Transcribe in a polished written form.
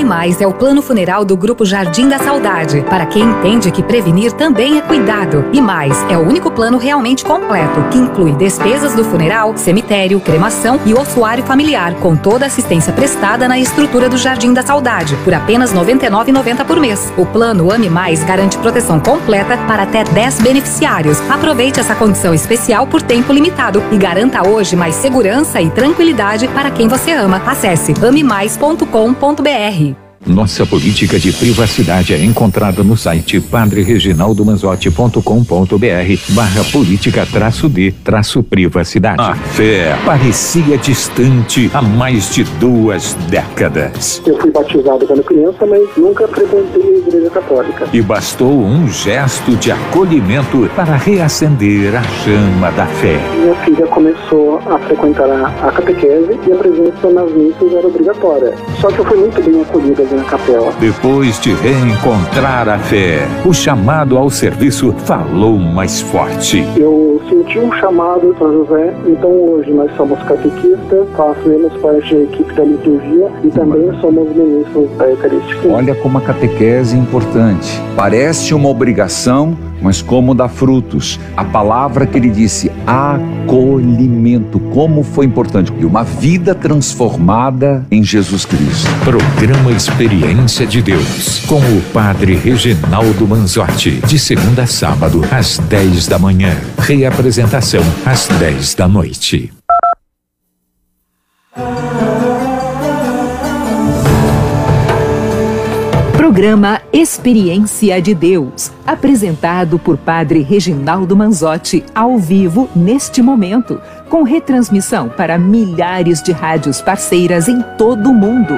Mais é o plano funeral do Grupo Jardim da Saudade, para quem entende que prevenir também é cuidado. E Mais é o único plano realmente completo, que inclui despesas do funeral, cemitério, cremação e ossuário familiar, com toda a assistência prestada na estrutura do Jardim da Saudade, por apenas R$ 99,90 por mês. O plano Ame Mais garante proteção completa para até 10 beneficiários. Aproveite essa condição especial por tempo limitado e garanta hoje mais segurança e tranquilidade para quem você ama. Acesse amemais.com.br. Nossa política de privacidade é encontrada no site padrereginaldomanzotti.com.br/política-d-privacidade. A fé parecia distante há mais de 2 décadas. Eu fui batizado quando criança, mas nunca frequentei a igreja católica. E bastou um gesto de acolhimento para reacender a chama da fé. Minha filha começou a frequentar a catequese e a presença nas missas era obrigatória. Só que eu fui muito bem acolhida na capela. Depois de reencontrar a fé, o chamado ao serviço falou mais forte. Eu senti um chamado, São José, então hoje nós somos catequistas, fazemos parte da equipe da liturgia e também somos ministros da Eucarística. Olha como a catequese é importante. Parece uma obrigação, mas como dá frutos. A palavra que ele disse, acolhimento, como foi importante. E uma vida transformada em Jesus Cristo. Programa Experiência de Deus, com o Padre Reginaldo Manzotti, de segunda a sábado, às 10 da manhã. Reapresentação, às 10 da noite. Programa Experiência de Deus, apresentado por Padre Reginaldo Manzotti, ao vivo neste momento, com retransmissão para milhares de rádios parceiras em todo o mundo.